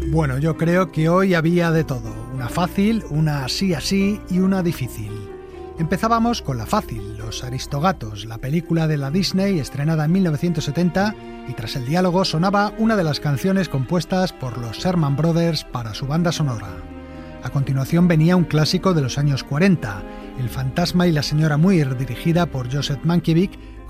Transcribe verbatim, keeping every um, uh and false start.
Bueno, yo creo que hoy había de todo, una fácil, una así así y una difícil. Empezábamos con la fácil, Los Aristogatos, la película de la Disney estrenada en mil novecientos setenta, y tras el diálogo sonaba una de las canciones compuestas por los Sherman Brothers para su banda sonora. A continuación venía un clásico de los años cuarenta, El fantasma y la señora Muir, dirigida por Joseph Mankiewicz,